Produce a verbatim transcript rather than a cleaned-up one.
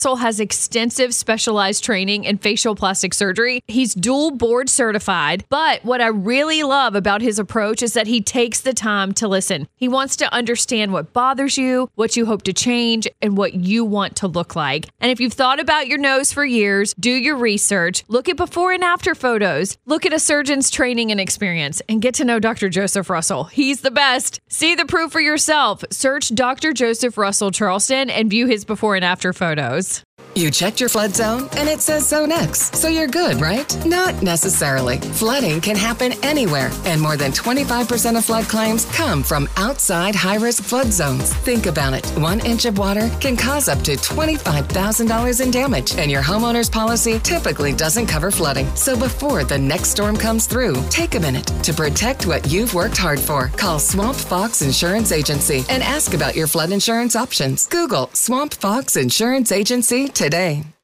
Russell has extensive specialized training in facial plastic surgery. He's dual board certified, but what I really love about his approach is that he takes the time to listen. He wants to understand what bothers you, what you hope to change, and what you want to look like. And if you've thought about your nose for years, do your research, look at before and after photos, look at a surgeon's training and experience, and get to know Doctor Joseph Russell. He's the best. See the proof for yourself. Search Doctor Joseph Russell Charleston and view his before and after photos. You checked your flood zone and it says Zone X, so you're good, right? Not necessarily. Flooding can happen anywhere, and more than twenty-five percent of flood claims come from outside high-risk flood zones. Think about it. One inch of water can cause up to twenty-five thousand dollars in damage, and your homeowner's policy typically doesn't cover flooding. So before the next storm comes through, take a minute to protect what you've worked hard for. Call Swamp Fox Insurance Agency and ask about your flood insurance options. Google Swamp Fox Insurance Agency today.